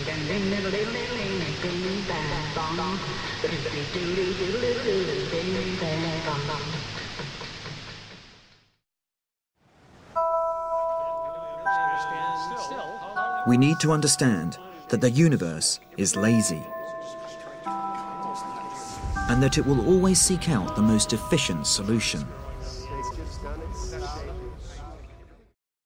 We need to understand that the universe is lazy and that it will always seek out the most efficient solution.